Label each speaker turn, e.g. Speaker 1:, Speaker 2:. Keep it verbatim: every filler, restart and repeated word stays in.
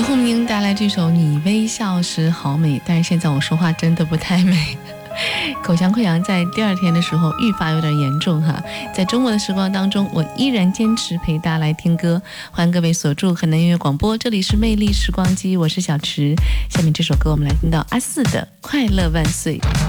Speaker 1: 刘洪英带来这首《你微笑时好美》，但是现在我说话真的不太美，口腔溃疡在第二天的时候愈发有点严重哈。在周末的时光当中，我依然坚持陪大家来听歌，欢迎各位锁住河南音乐广播，这里是魅力时光机，我是小池。下面这首歌我们来听到阿四的《快乐万岁》。